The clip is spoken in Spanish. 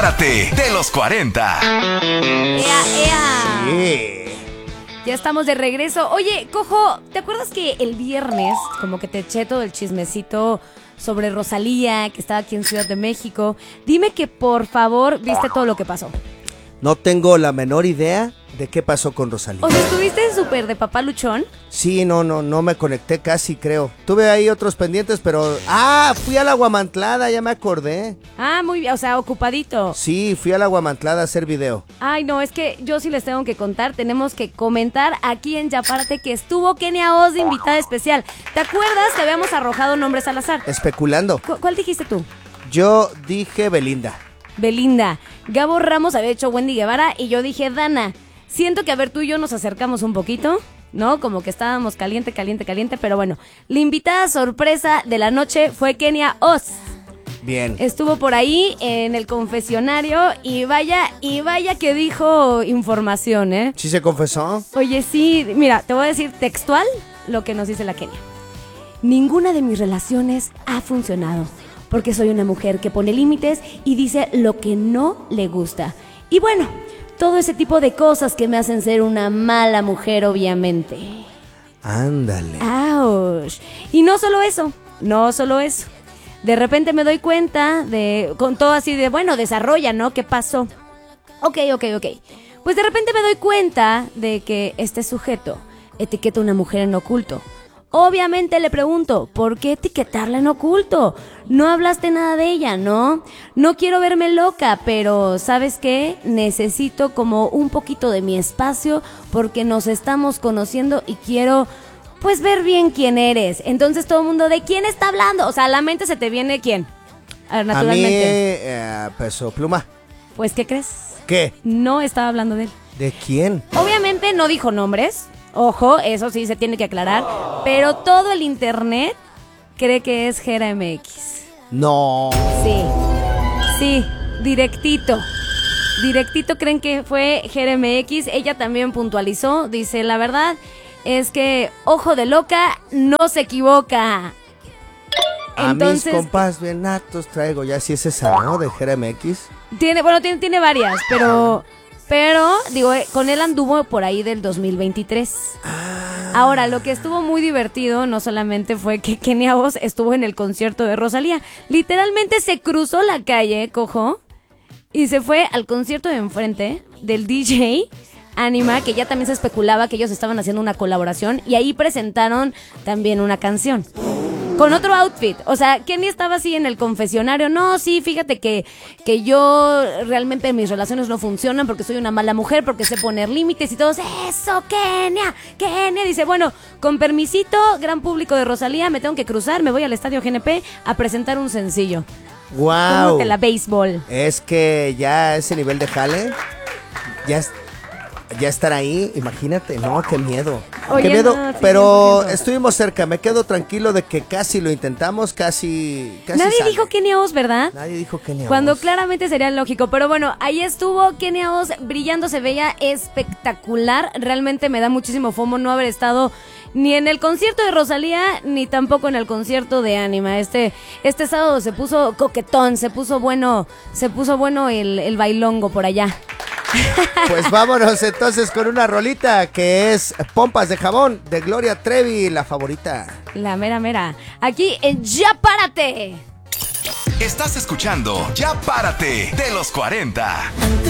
Párate de los 40. ¡Ea, ea! Sí. Ya estamos de regreso. Oye, Cojo, ¿te acuerdas que el viernes como que te eché todo el chismecito sobre Rosalía, que estaba aquí en Ciudad de México? Dime que por favor viste todo lo que pasó. No tengo la menor idea de qué pasó con Rosalía. O sea, ¿estuviste súper de papá luchón? Sí, no me conecté casi, creo. Tuve ahí otros pendientes, pero... fui a la Guamantlada, ya me acordé. Muy bien, o sea, ocupadito. Sí, fui a la Guamantlada a hacer video. Ay, no, es que yo sí les tengo que contar, tenemos que comentar aquí en Ya Párate que estuvo Kenia Oz de invitada especial. ¿Te acuerdas que habíamos arrojado nombres al azar? Especulando. ¿Cuál dijiste tú? Yo dije Belinda. Belinda. Gabo Ramos había hecho Wendy Guevara y yo dije Dana. Siento que, a ver, tú y yo nos acercamos un poquito, ¿no? Como que estábamos caliente, pero bueno. La invitada sorpresa de la noche fue Kenia Oz. Bien. Estuvo por ahí en el confesionario y vaya que dijo información, ¿eh? ¿Sí se confesó? Oye, sí, mira, te voy a decir textual lo que nos dice la Kenia. Ninguna de mis relaciones ha funcionado, porque soy una mujer que pone límites y dice lo que no le gusta. Y bueno, todo ese tipo de cosas que me hacen ser una mala mujer, obviamente. Ándale. ¡Auch! Y no solo eso. De repente me doy cuenta con todo así de, bueno, desarrolla, ¿no? ¿Qué pasó? Ok. Pues de repente me doy cuenta de que este sujeto etiqueta a una mujer en oculto. Obviamente le pregunto, ¿por qué etiquetarla en oculto? No hablaste nada de ella, ¿no? No quiero verme loca, pero ¿sabes qué? Necesito como un poquito de mi espacio porque nos estamos conociendo y quiero, pues, ver bien quién eres. Entonces todo el mundo, ¿de quién está hablando? O sea, a la mente se te viene ¿quién? A ver, naturalmente. A mí, Peso Pluma. Pues, ¿qué crees? ¿Qué? No estaba hablando de él. ¿De quién? Obviamente no dijo nombres. Ojo, eso sí se tiene que aclarar. Pero todo el internet cree que es Jera MX. No. Sí, directito creen que fue Jera MX. Ella también puntualizó, dice, la verdad es que ojo de loca no se equivoca. Entonces, a mis compas bien natos traigo, ya si es esa, ¿no? De Jera MX. Tiene varias, pero digo, con él anduvo por ahí del 2023. Ahora, lo que estuvo muy divertido no solamente fue que Kenia Oz estuvo en el concierto de Rosalía. Literalmente se cruzó la calle, Cojo, y se fue al concierto de enfrente del DJ Anima, que ya también se especulaba que ellos estaban haciendo una colaboración, y ahí presentaron también una canción. Con otro outfit, o sea, Kenia estaba así en el confesionario. No, sí, fíjate que yo realmente mis relaciones no funcionan porque soy una mala mujer, porque sé poner límites y todos, eso, Kenia, dice, bueno, con permisito, gran público de Rosalía, me tengo que cruzar, me voy al estadio GNP a presentar un sencillo. Wow. Como que la béisbol. Es que ya ese nivel de jale, ya estar ahí, imagínate, no, qué miedo. Oye, qué miedo, no, sí, pero 100%. Estuvimos cerca, me quedo tranquilo de que casi lo intentamos, casi Nadie sale. dijo Kenia Oz, ¿verdad? Nadie dijo Kenia Oz. Cuando claramente sería lógico, pero bueno, ahí estuvo Kenia Oz brillando, se veía espectacular. Realmente me da muchísimo fomo no haber estado ni en el concierto de Rosalía, ni tampoco en el concierto de Anima. Este sábado se puso coquetón, se puso bueno el bailongo por allá. Pues vámonos entonces con una rolita que es Pompas de Jabón de Gloria Trevi, la favorita. La mera. Aquí en Ya Párate. Estás escuchando Ya Párate de los 40. Antes